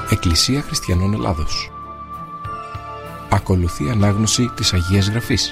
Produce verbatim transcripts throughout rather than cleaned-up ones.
Εκκλησία Χριστιανών Ελλάδος. Ακολουθεί ανάγνωση της Αγίας Γραφής.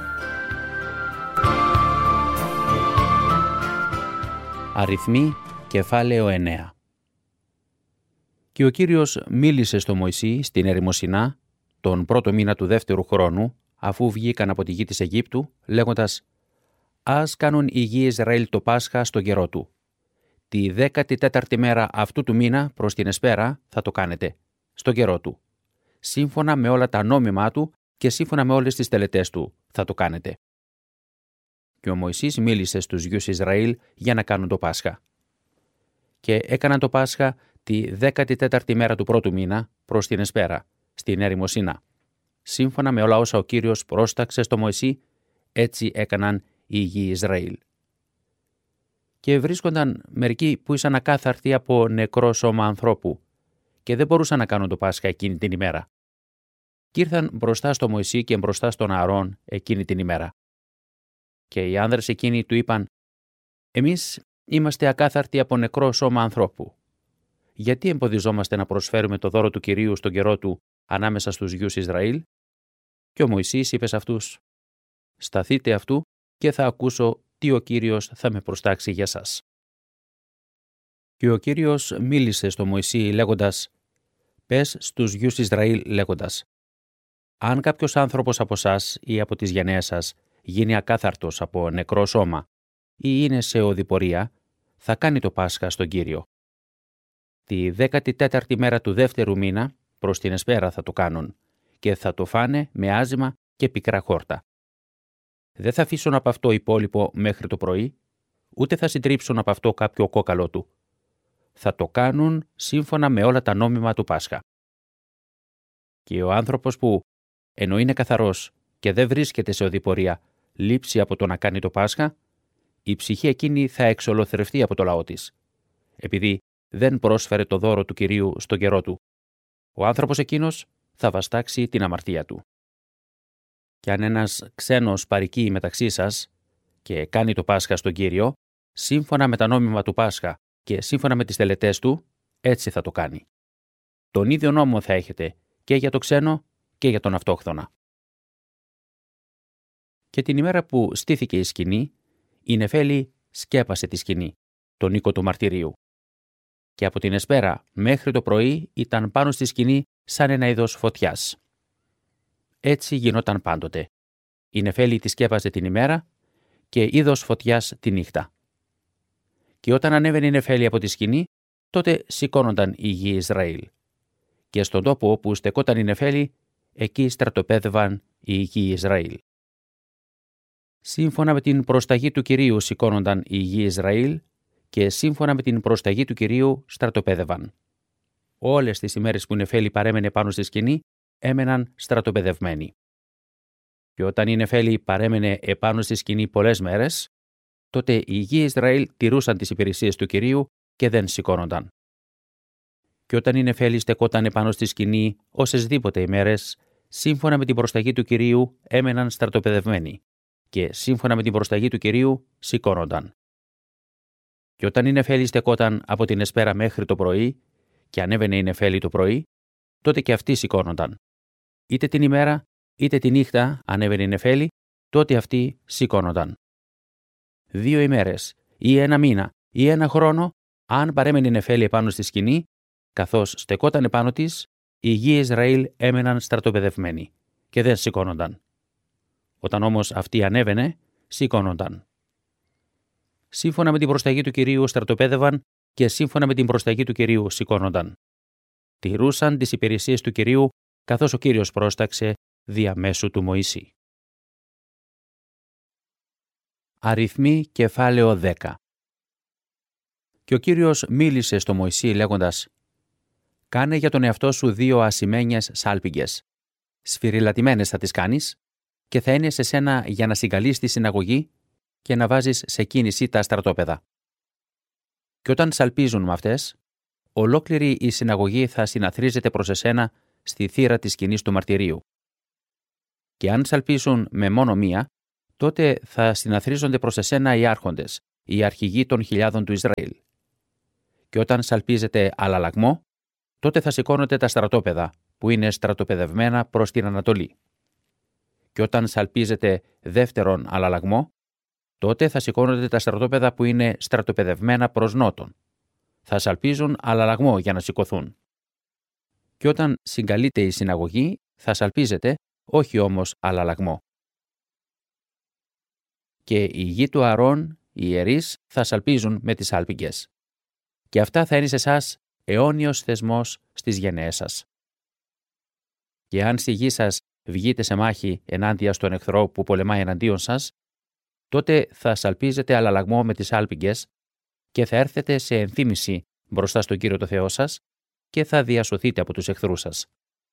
Αριθμοί, κεφάλαιο εννέα. Και ο Κύριος μίλησε στο Μωυσή στην έρημο Σινά, τον πρώτο μήνα του δεύτερου χρόνου, αφού βγήκαν από τη γη της Αιγύπτου, λέγοντας: «Ας κάνουν οι γη Ισραήλ το Πάσχα στον καιρό του. Τη δέκατη τέταρτη μέρα αυτού του μήνα προς την εσπέρα θα το κάνετε, στον καιρό του. Σύμφωνα με όλα τα νόμιμά του και σύμφωνα με όλες τις τελετές του θα το κάνετε». Και ο Μωυσής μίλησε στους γιους Ισραήλ για να κάνουν το Πάσχα. Και έκαναν το Πάσχα τη δέκατη τέταρτη μέρα του πρώτου μήνα προς την εσπέρα, στην έρημο Σινά. Σύμφωνα με όλα όσα ο Κύριος πρόσταξε στο Μωυσή, έτσι έκαναν οι γη Ισραήλ. Και βρίσκονταν μερικοί που ήσαν ακάθαρτοι από νεκρό σώμα ανθρώπου και δεν μπορούσαν να κάνουν το Πάσχα εκείνη την ημέρα. Και ήρθαν μπροστά στο Μωυσή και μπροστά στον Ααρών εκείνη την ημέρα. Και οι άνδρες εκείνοι του είπαν: «Εμείς είμαστε ακάθαρτοι από νεκρό σώμα ανθρώπου. Γιατί εμποδιζόμαστε να προσφέρουμε το δώρο του Κυρίου στον καιρό του ανάμεσα στους γιους Ισραήλ?» Και ο Μωυσής είπε σε αυτούς: «Σταθείτε αυτού και θα ακούσω τι ο Κύριος θα με προστάξει για σας». Και ο Κύριος μίλησε στο Μωυσή λέγοντας: «Πες στους γιους Ισραήλ λέγοντας: αν κάποιος άνθρωπος από σας ή από τις γενναίες σας γίνει ακάθαρτος από νεκρό σώμα ή είναι σε οδηπορία, θα κάνει το Πάσχα στον Κύριο. Τη δέκατη τέταρτη μέρα του δεύτερου μήνα προς την εσπέρα θα το κάνουν και θα το φάνε με άζυμα και πικρά χόρτα. Δεν θα αφήσουν από αυτό υπόλοιπο μέχρι το πρωί, ούτε θα συντρίψουν από αυτό κάποιο κόκαλό του. Θα το κάνουν σύμφωνα με όλα τα νόμιμα του Πάσχα. Και ο άνθρωπος που, ενώ είναι καθαρός και δεν βρίσκεται σε οδηπορία, λείψει από το να κάνει το Πάσχα, η ψυχή εκείνη θα εξολοθρευτεί από το λαό της, επειδή δεν πρόσφερε το δώρο του Κυρίου στον καιρό του. Ο άνθρωπος εκείνος θα βαστάξει την αμαρτία του. Και αν ένας ξένος παροικεί μεταξύ σας και κάνει το Πάσχα στον Κύριο, σύμφωνα με τα νόμιμα του Πάσχα και σύμφωνα με τις τελετές του, έτσι θα το κάνει. Τον ίδιο νόμο θα έχετε και για το ξένο και για τον αυτόχθονα». Και την ημέρα που στήθηκε η σκηνή, η Νεφέλη σκέπασε τη σκηνή, τον οίκο του μαρτυρίου. Και από την εσπέρα μέχρι το πρωί ήταν πάνω στη σκηνή σαν ένα είδος φωτιάς. Έτσι γινόταν πάντοτε. Η Νεφέλη τη σκέπαζε την ημέρα και είδος φωτιάς τη νύχτα. Και όταν ανέβαινε η Νεφέλη από τη σκηνή, τότε σηκώνονταν οι γη Ισραήλ. Και στον τόπο όπου στεκόταν η Νεφέλη, εκεί στρατοπέδευαν οι γη Ισραήλ. Σύμφωνα με την προσταγή του Κυρίου σηκώνονταν οι γη Ισραήλ και σύμφωνα με την προσταγή του Κυρίου στρατοπέδευαν. Όλες τις ημέρες που η Νεφέλη παρέμενε πάνω στη σκηνή, έμεναν στρατοπεδευμένοι. Και όταν η Νεφέλη παρέμενε επάνω στη σκηνή πολλές μέρες, τότε οι γη Ισραήλ τηρούσαν τις υπηρεσίες του Κυρίου και δεν σηκώνονταν. Και όταν η Νεφέλη στεκόταν επάνω στη σκηνή όσεσδήποτε ημέρες, σύμφωνα με την προσταγή του Κυρίου έμεναν στρατοπεδευμένοι και σύμφωνα με την προσταγή του Κυρίου σηκώνονταν. Και όταν η Νεφέλη στεκόταν από την εσπέρα μέχρι το πρωί και ανέβαινε η Νεφέλη το πρωί, τότε και αυτοί σηκώνονταν. Είτε την ημέρα, είτε τη νύχτα ανέβαινε η Νεφέλη, τότε αυτοί σηκώνονταν. Δύο ημέρες, ή ένα μήνα, ή ένα χρόνο, αν παρέμενε η Νεφέλη επάνω στη σκηνή, καθώς στεκόταν επάνω της, οι γη Ισραήλ έμεναν στρατοπεδευμένοι και δεν σηκώνονταν. Όταν όμως αυτή ανέβαινε, σηκώνονταν. Σύμφωνα με την προσταγή του Κυρίου στρατοπέδευαν και σύμφωνα με την προσταγή του Κυρίου σηκώνονταν. Τηρούσαν τις υπηρεσίες του Κυρίου, καθώς ο Κύριος πρόσταξε διαμέσου του Μωυσή. Αριθμοί, κεφάλαιο δέκα. Και ο Κύριος μίλησε στο Μωυσή λέγοντας: «Κάνε για τον εαυτό σου δύο ασημένιες σάλπιγγες. Σφυριλατημένες θα τις κάνεις και θα είναι σε σένα για να συγκαλείς τη συναγωγή και να βάζεις σε κίνηση τα στρατόπεδα. Και όταν σαλπίζουν με αυτές, ολόκληρη η συναγωγή θα συναθρίζεται προς εσένα στη θύρα της σκηνής του μαρτυρίου. Και αν σαλπίσουν με μόνο μία, τότε θα συναθρίζονται προς εσένα οι άρχοντες, οι αρχηγοί των χιλιάδων του Ισραήλ. Και όταν σαλπίζετε αλλαλαγμό, τότε θα σηκώνονται τα στρατόπεδα, που είναι στρατοπεδευμένα προς την Ανατολή. Και όταν σαλπίζετε δεύτερον αλλαλαγμό, τότε θα σηκώνονται τα στρατόπεδα που είναι στρατοπεδευμένα προς νότον. Θα σαλπίζουν αλλαλαγμό για να σηκωθούν. Και όταν συγκαλείται η συναγωγή, θα σαλπίζετε, όχι όμως αλλαλαγμό. Και οι γη του Αρών, οι ιερείς, θα σαλπίζουν με τις άλπιγγες. Και αυτά θα είναι σε εσάς αιώνιος θεσμός στις γενναίες σας. Και αν στη γη σας βγείτε σε μάχη ενάντια στον εχθρό που πολεμάει εναντίον σας, τότε θα σαλπίζετε αλλαλαγμό με τις άλπιγγες και θα έρθετε σε ενθύμηση μπροστά στον Κύριο το Θεό σας και θα διασωθείτε από τους εχθρούς σας.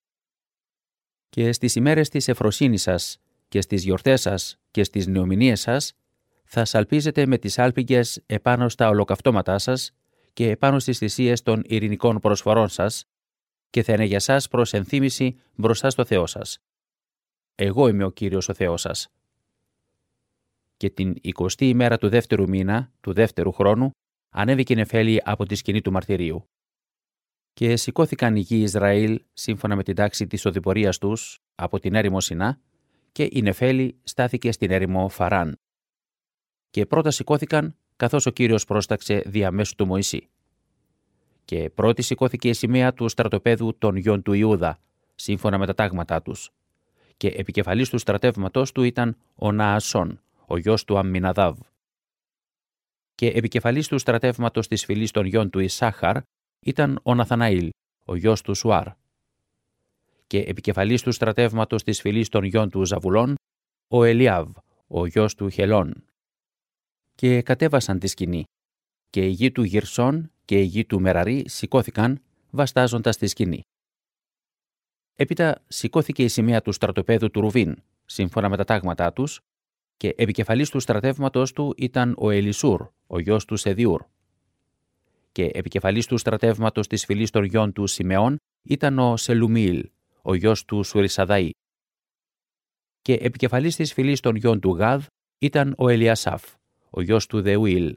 Και στις ημέρες της ευφροσύνης σας και στις γιορτές σας και στις νεομηνίες σας θα σαλπίζετε με τις άλπιγγες επάνω στα ολοκαυτώματά σας και επάνω στις θυσίες των ειρηνικών προσφορών σας και θα είναι για σας προς ενθύμηση μπροστά στο Θεό σας. Εγώ είμαι ο Κύριος ο Θεός σας. Και την εικοστή ημέρα του δεύτερου μήνα, του δεύτερου χρόνου, ανέβηκε η νεφέλη από τη σκηνή του μαρτυρίου. Και σηκώθηκαν οι γη Ισραήλ σύμφωνα με την τάξη της οδηπορίας τους από την έρημο Σινά και η νεφέλη στάθηκε στην έρημο Φαράν. Και πρώτα σηκώθηκαν καθώς ο Κύριος πρόσταξε διαμέσου του Μωυσή. Και πρώτη σηκώθηκε η σημαία του στρατοπέδου των γιών του Ιούδα, σύμφωνα με τα τάγματά τους. Και επικεφαλής του στρατεύματος του ήταν ο Ναασών, ο γιος του Αμμιναδάβ. Και επικεφαλής του στρατεύματος της φυλής των γιών του Ισάχαρ ήταν ο Ναθαναήλ, ο γιος του Σουάρ. Και επικεφαλής του στρατεύματος της φυλής των γιών του Ζαβουλών, ο Ελιάβ, ο γιος του Χελών. Και κατέβασαν τη σκηνή, και οι γη του Γυρσών και οι γη του Μεραρή σηκώθηκαν, βαστάζοντας τη σκηνή. Έπειτα σηκώθηκε η σημαία του στρατοπέδου του Ρουβίν, σύμφωνα με τα τάγματά τους, και επικεφαλής του στρατεύματος του ήταν ο Ελισούρ, ο γιος του Σεδιούρ. Και επικεφαλής του στρατεύματος της φυλής των γιών του Σιμεών ήταν ο Σελουμίλ, ο γιος του Σουρισαδαή. Και επικεφαλής της φυλής των γιών του Γάδ ήταν ο Ελιασάφ, ο γιος του Δεουήλ.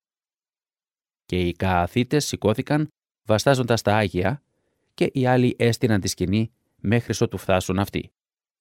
Και οι Κααθίτες σηκώθηκαν, βαστάζοντας τα Άγια, και οι άλλοι έστειναν τη σκηνή μέχρι ότου φτάσουν αυτοί.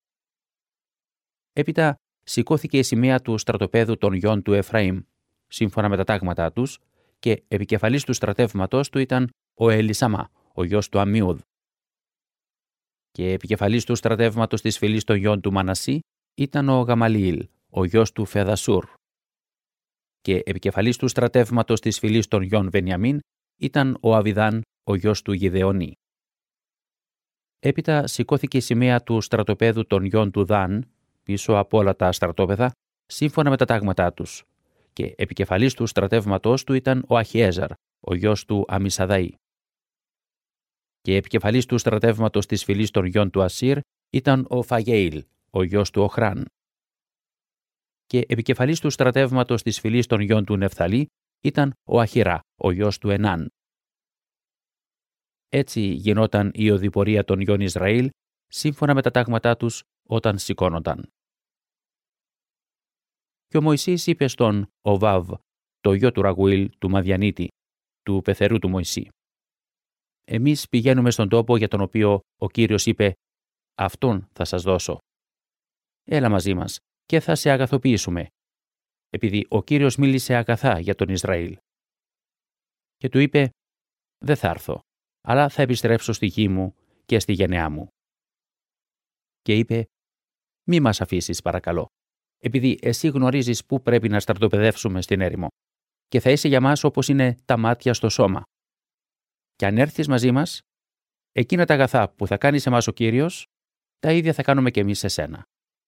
Έπειτα σηκώθηκε η σημαία του στρατοπέδου των γιών του Εφραήμ, σύμφωνα με τα τάγματά τους, και επικεφαλής του στρατεύματος του ήταν ο Ελισαμά, ο γιος του Αμμιούδ. Και επικεφαλής του στρατεύματος της φυλής των γιών του Μανασί ήταν ο Γαμαλιήλ, ο γιος του Φεδασούρ. Και επικεφαλής του στρατεύματος της φυλής των γιών Βενιαμίν ήταν ο Αβιδάν, ο γιος του Γιδεονή. Έπειτα σηκώθηκε η σημαία του στρατοπέδου των γιών του Δάν, πίσω από όλα τα στρατόπεδα, σύμφωνα με τα τάγματά τους, και επικεφαλής του στρατεύματός του ήταν ο Αχιέζαρ, ο γιος του Αμισαδαή. Και επικεφαλής του στρατεύματος της φυλής των γιών του Ασύρ ήταν ο Φαγέιλ, ο γιος του Οχράν. Και επικεφαλής του στρατεύματος της φυλής των γιών του Νεφθαλή ήταν ο Αχιρά, ο γιος του Ενάν. Έτσι γινόταν η οδηπορία των γιών Ισραήλ, σύμφωνα με τα τάγματά τους, όταν σηκώνονταν. Και ο Μωυσής είπε στον Οβάβ, το γιο του Ραγουήλ του Μαδιανίτη, του πεθερού του Μωυσή: «Εμείς πηγαίνουμε στον τόπο για τον οποίο ο Κύριος είπε, αυτόν θα σας δώσω. Έλα μαζί μας και θα σε αγαθοποιήσουμε, επειδή ο Κύριος μίλησε αγαθά για τον Ισραήλ». Και του είπε: «Δεν θα έρθω, αλλά θα επιστρέψω στη γη μου και στη γενεά μου». Και είπε: «Μη μας αφήσεις, παρακαλώ, επειδή εσύ γνωρίζεις πού πρέπει να στρατοπεδεύσουμε στην έρημο, και θα είσαι για μας όπως είναι τα μάτια στο σώμα. Και αν έρθεις μαζί μας, εκείνα τα αγαθά που θα κάνει σε εμάς ο Κύριος, τα ίδια θα κάνουμε και εμείς σε σένα».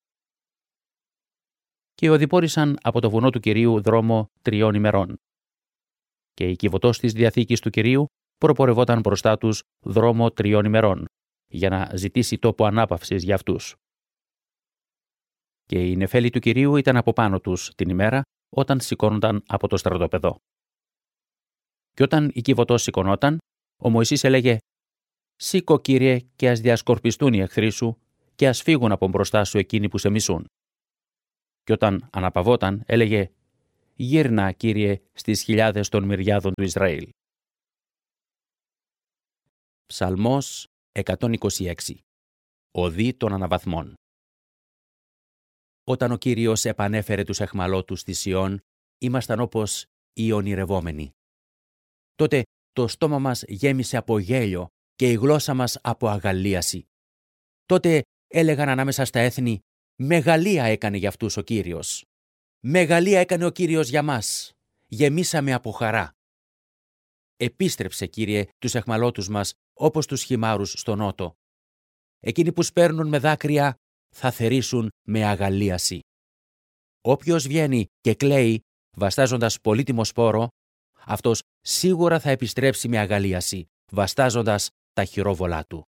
Και οδηπόρησαν από το βουνό του Κυρίου δρόμο τριών ημερών. Και η κυβωτός της Διαθήκης του Κυρίου προπορευόταν μπροστά τους δρόμο τριών ημερών, για να ζητήσει τόπο ανάπαυσης για αυτούς. Και η νεφέλη του Κυρίου ήταν από πάνω τους την ημέρα, όταν σηκώνονταν από το στρατόπεδο. Και όταν η κυβωτός σηκωνόταν, ο Μωυσής έλεγε: «Σήκω, Κύριε, και ας διασκορπιστούν οι εχθροί σου, και ας φύγουν από μπροστά σου εκείνοι που σε μισούν». Και όταν αναπαυόταν, έλεγε: «Γύρνα, Κύριε, στις χιλιάδες των μυριάδων του Ισραήλ». Ψαλμός εκατόν είκοσι έξι. Οδή των αναβαθμών. Όταν ο Κύριος επανέφερε τους αιχμαλώτους στη Σιών, ήμασταν όπως οι ονειρευόμενοι. Τότε το στόμα μας γέμισε από γέλιο και η γλώσσα μας από αγαλίαση. Τότε έλεγαν ανάμεσα στα έθνη, «Μεγαλεία έκανε για αυτούς ο Κύριος. Μεγαλεία έκανε ο Κύριος για μας. Γεμίσαμε από χαρά». Επίστρεψε, Κύριε, τους αιχμαλώτους μας όπως τους χυμάρους στο νότο. Εκείνοι που σπέρνουν με δάκρυα θα θερήσουν με αγαλίαση. Όποιος βγαίνει και κλαίει, βαστάζοντας πολύτιμο σπόρο, αυτός σίγουρα θα επιστρέψει με αγαλίαση, βαστάζοντας τα χειρόβολά του.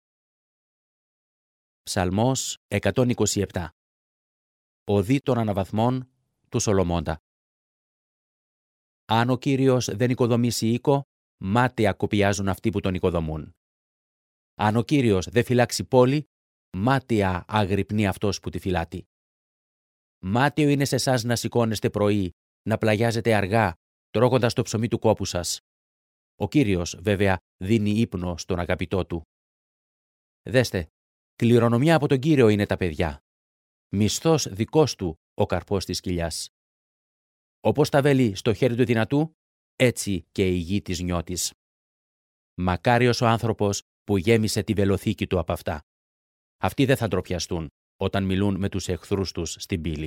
Ψαλμός εκατόν είκοσι επτά. Οδή των αναβαθμών του Σολομώντα. Αν ο Κύριος δεν οικοδομήσει οίκο, μάταια κοπιάζουν αυτοί που τον οικοδομούν. Αν ο Κύριος δεν φυλάξει πόλη, μάταια αγρυπνεί αυτός που τη φυλάτει. Μάταιο είναι σε εσάς να σηκώνεστε πρωί, να πλαγιάζετε αργά, τρώγοντας το ψωμί του κόπου σας. Ο Κύριος, βέβαια, δίνει ύπνο στον αγαπητό του. Δέστε, κληρονομιά από τον Κύριο είναι τα παιδιά. Μισθός δικός του ο καρπός της κοιλιάς. Όπως τα βέλη στο χέρι του δυνατού, έτσι και η γη της νιώτης. Μακάριος ο άνθρωπος που γέμισε τη βελοθήκη του από αυτά. Αυτοί δεν θα ντροπιαστούν όταν μιλούν με τους εχθρούς τους στην πύλη.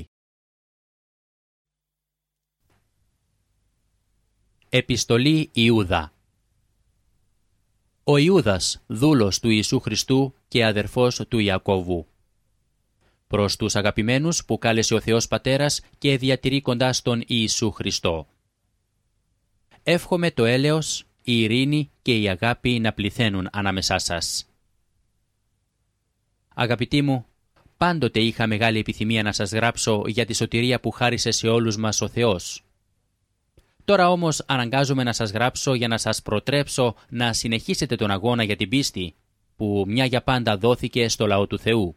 Επιστολή Ιούδα. Ο Ιούδας, δούλος του Ιησού Χριστού και αδερφός του Ιακώβου. Προς τους αγαπημένους που κάλεσε ο Θεός Πατέρας και διατηρεί κοντά στον Ιησού Χριστό. Εύχομαι το έλεος, η ειρήνη και η αγάπη να πληθαίνουν ανάμεσά σας. Αγαπητοί μου, πάντοτε είχα μεγάλη επιθυμία να σας γράψω για τη σωτηρία που χάρισε σε όλους μας ο Θεός. Τώρα όμως αναγκάζομαι να σας γράψω για να σας προτρέψω να συνεχίσετε τον αγώνα για την πίστη, που μια για πάντα δόθηκε στο λαό του Θεού.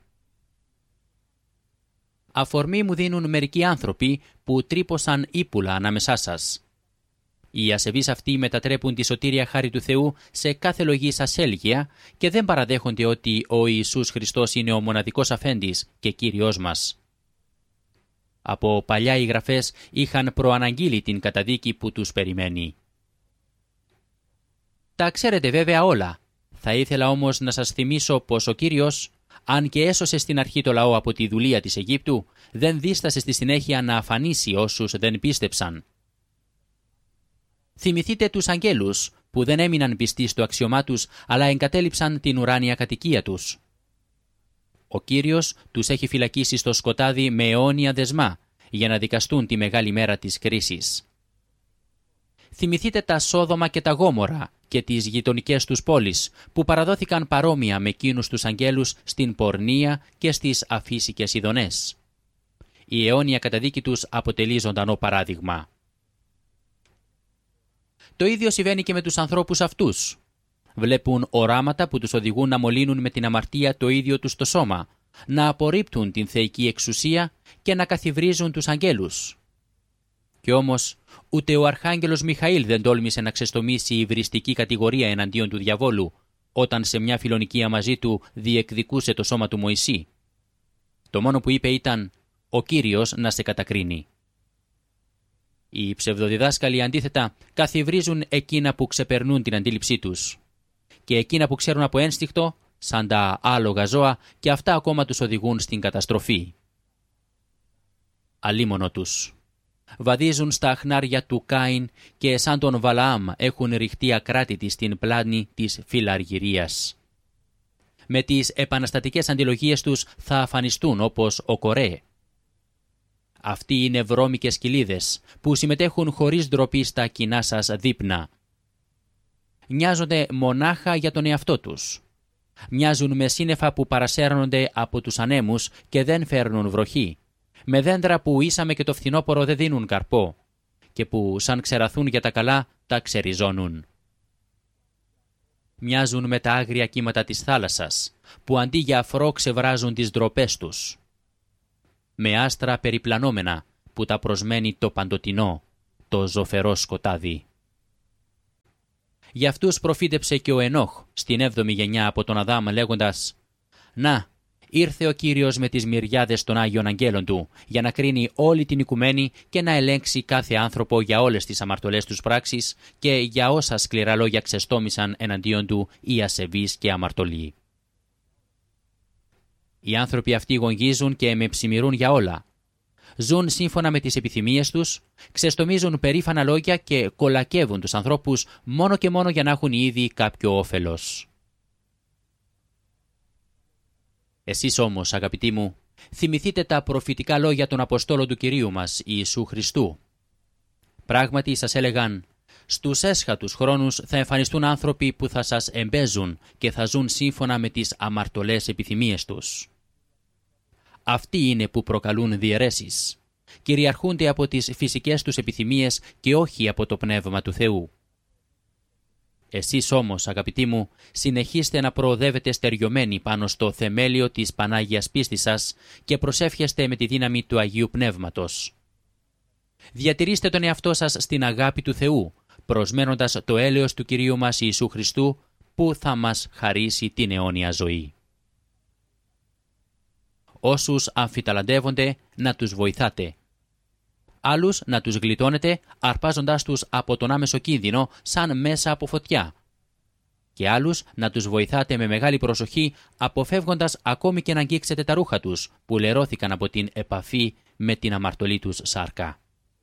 Αφορμή μου δίνουν μερικοί άνθρωποι που τρύπωσαν ύπουλα ανάμεσά σας. Οι ασεβείς αυτοί μετατρέπουν τη σωτήρια χάρη του Θεού σε κάθε λογής ασέλγεια και δεν παραδέχονται ότι ο Ιησούς Χριστός είναι ο μοναδικός αφέντης και Κύριος μας. Από παλιά οι γραφές είχαν προαναγγείλει την καταδίκη που τους περιμένει. Τα ξέρετε βέβαια όλα. Θα ήθελα όμως να σας θυμίσω πως ο Κύριος, αν και έσωσε στην αρχή το λαό από τη δουλεία της Αιγύπτου, δεν δίστασε στη συνέχεια να αφανίσει όσους δεν πίστεψαν. Θυμηθείτε τους αγγέλους που δεν έμειναν πιστοί στο αξιωμά τους, αλλά εγκατέλειψαν την ουράνια κατοικία τους. Ο Κύριος τους έχει φυλακίσει στο σκοτάδι με αιώνια δεσμά για να δικαστούν τη μεγάλη μέρα της κρίσης. Θυμηθείτε τα Σόδομα και τα Γόμορα και τις γειτονικές τους πόλεις που παραδόθηκαν παρόμοια με εκείνους τους αγγέλους στην πορνεία και στις αφύσικες ειδονές. Η αιώνια καταδίκη τους αποτελεί ζωντανό παράδειγμα. Το ίδιο συμβαίνει και με τους ανθρώπους αυτούς. Βλέπουν οράματα που τους οδηγούν να μολύνουν με την αμαρτία το ίδιο τους το σώμα, να απορρίπτουν την θεϊκή εξουσία και να καθιβρίζουν τους αγγέλους. Κι όμως, ούτε ο Αρχάγγελος Μιχαήλ δεν τόλμησε να ξεστομίσει υβριστική κατηγορία εναντίον του διαβόλου, όταν σε μια φιλονικία μαζί του διεκδικούσε το σώμα του Μωυσή. Το μόνο που είπε ήταν «Ο Κύριος να σε κατακρίνει». Οι ψευδοδιδάσκαλοι αντίθετα καθιβρίζουν εκείνα που ξεπερνούν την αντίληψή τους. Και εκείνα που ξέρουν από ένστικτο, σαν τα άλογα ζώα, και αυτά ακόμα τους οδηγούν στην καταστροφή. Αλίμονο τους. Βαδίζουν στα αχνάρια του Κάιν και σαν τον Βαλαάμ έχουν ρηχτεί ακράτητοι στην πλάνη της φιλαργυρίας. Με τις επαναστατικές αντιλογίες τους θα αφανιστούν όπως ο Κορέ. Αυτοί είναι βρώμικες κοιλίδες που συμμετέχουν χωρίς ντροπή στα κοινά σας δείπνα. Μοιάζονται μονάχα για τον εαυτό τους. Μοιάζουν με σύννεφα που παρασέρνονται από τους ανέμους και δεν φέρνουν βροχή. Με δέντρα που ήσαμε και το φθινόπωρο δεν δίνουν καρπό και που σαν ξεραθούν για τα καλά τα ξεριζώνουν. Μοιάζουν με τα άγρια κύματα της θάλασσας που αντί για αφρό ξεβράζουν τις ντροπές τους. Με άστρα περιπλανόμενα που τα προσμένει το παντοτινό, το ζωφερό σκοτάδι. Για αυτούς προφήτεψε και ο Ενόχ στην έβδομη γενιά από τον Αδάμ λέγοντας «Να, ήρθε ο Κύριος με τις μυριάδες των Άγιων Αγγέλων Του για να κρίνει όλη την οικουμένη και να ελέγξει κάθε άνθρωπο για όλες τις αμαρτωλές τους πράξεις και για όσα σκληρά λόγια ξεστόμησαν εναντίον Του οι ασεβείς και αμαρτωλοί». Οι άνθρωποι αυτοί γογγίζουν και με ψημυρούν για όλα. Ζουν σύμφωνα με τις επιθυμίες τους, ξεστομίζουν περήφανα λόγια και κολακεύουν τους ανθρώπους μόνο και μόνο για να έχουν ήδη κάποιο όφελος. Εσείς όμως, αγαπητοί μου, θυμηθείτε τα προφητικά λόγια των Αποστόλων του Κυρίου μας, Ιησού Χριστού. Πράγματι σας έλεγαν, στους έσχατους χρόνους θα εμφανιστούν άνθρωποι που θα σας εμπέζουν και θα ζουν σύμφωνα με τις αμαρτωλές επιθυμίες τους. Αυτοί είναι που προκαλούν διαιρέσεις. Κυριαρχούνται από τις φυσικές τους επιθυμίες και όχι από το Πνεύμα του Θεού. Εσείς όμως, αγαπητοί μου, συνεχίστε να προοδεύετε στεριωμένοι πάνω στο θεμέλιο της Πανάγιας πίστης σας και προσεύχεστε με τη δύναμη του Αγίου Πνεύματος. Διατηρήστε τον εαυτό σας στην αγάπη του Θεού, προσμένοντας το έλεος του Κυρίου μας Ιησού Χριστού, που θα μας χαρίσει την αιώνια ζωή. Όσους αμφιταλαντεύονται, να τους βοηθάτε. Άλλους να τους γλιτώνετε, αρπάζοντάς τους από τον άμεσο κίνδυνο σαν μέσα από φωτιά. Και άλλους να τους βοηθάτε με μεγάλη προσοχή, αποφεύγοντας ακόμη και να αγγίξετε τα ρούχα τους, που λερώθηκαν από την επαφή με την αμαρτωλή τους σάρκα.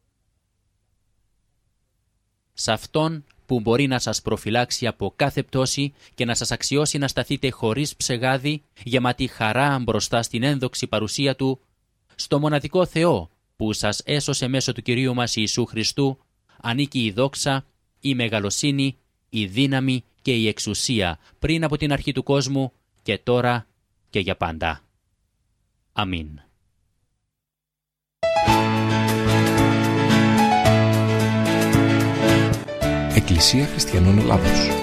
Σε αυτόν που μπορεί να σας προφυλάξει από κάθε πτώση και να σας αξιώσει να σταθείτε χωρίς ψεγάδι, γεμάτοι χαρά μπροστά στην ένδοξη παρουσία Του, στο μοναδικό Θεό που σας έσωσε μέσω του Κυρίου μας Ιησού Χριστού, ανήκει η δόξα, η μεγαλοσύνη, η δύναμη και η εξουσία πριν από την αρχή του κόσμου και τώρα και για πάντα. Αμήν. Εκκλησία Χριστιανών Ελλάδος.